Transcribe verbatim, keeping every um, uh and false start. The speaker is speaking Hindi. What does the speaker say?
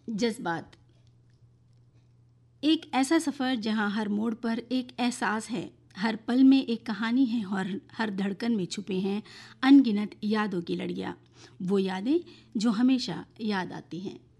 जज्बात। एक ऐसा सफ़र जहाँ हर मोड़ पर एक एहसास है, हर पल में एक कहानी है और हर धड़कन में छुपे हैं अनगिनत यादों की लड़ियाँ। वो यादें जो हमेशा याद आती हैं।